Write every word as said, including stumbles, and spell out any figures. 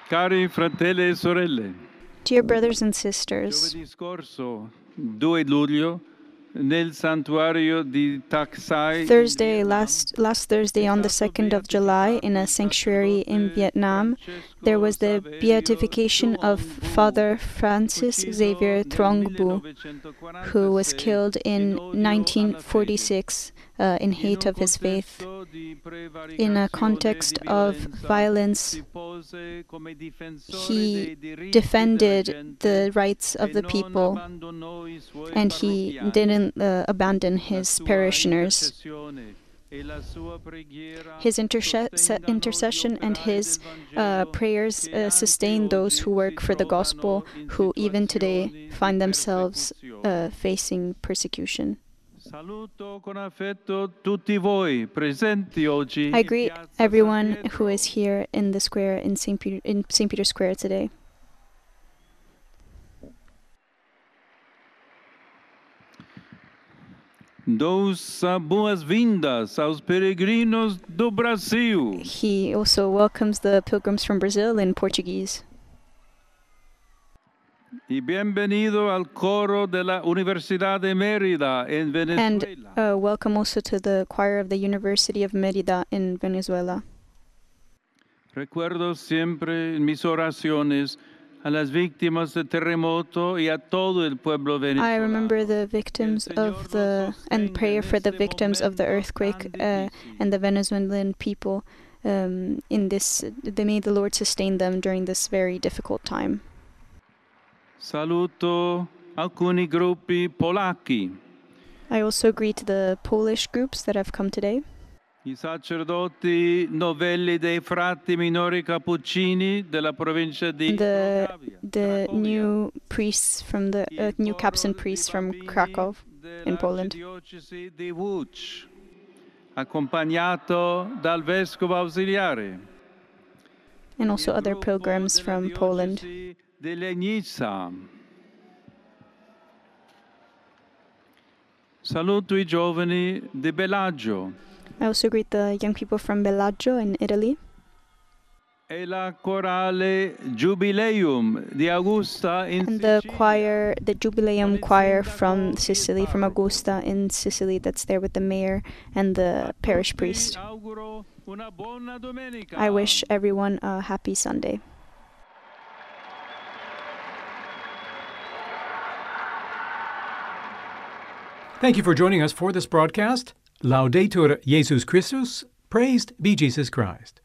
Cari fratelli e sorelle, Dear brothers and sisters, giovedì scorso, due luglio, nel santuario di Taksai, Thursday, last, last Thursday on the second of July, in a sanctuary in Vietnam, there was the beatification of Father Francis Xavier Truong Bu, who was killed in nineteen forty-six uh, in hate of his faith. In a context of violence, he defended the rights of the people, and he didn't uh, abandon his parishioners. His interse- intercession and his uh, prayers uh, sustain those who work for the gospel, who even today find themselves uh, facing persecution. I greet everyone who is here in the square in Saint Peter, in Saint Peter's Square today. Dous boas-vindas aos peregrinos do Brasil. He also welcomes the pilgrims from Brazil in Portuguese. Y bienvenido al coro de la Universidad de Mérida en Venezuela. And uh, welcome also to the choir of the University of Mérida in Venezuela. Recuerdo siempre en mis oraciones a las víctimas del terremoto y a todo el pueblo venezolano. I remember the victims of the, and prayer for the victims of the earthquake uh, and the Venezuelan people. Um, in this, they may the Lord sustain them during this very difficult time. Saluto alcuni gruppi polacchi. I also greet the Polish groups that have come today. I sacerdoti novelli dei frati minori cappuccini della provincia di the Cracovia. the new priests from the uh, new Capuchin priests from Krakow in Poland, Diocesi di Łódź, accompagnato dal vescovo ausiliare. and also other pilgrims from Poland. Di Legnica. Saluto i giovani di Bellagio. I also greet the young people from Bellagio in Italy. E la chorale Jubileum di Augusta in And the Sicilia. choir, the Jubileum choir from Sicily, from Augusta in Sicily, that's there with the mayor and the parish priest. Auguro una buona domenica. I wish everyone a happy Sunday. Thank you for joining us for this broadcast. Laudetur Jesus Christus. Praised be Jesus Christ.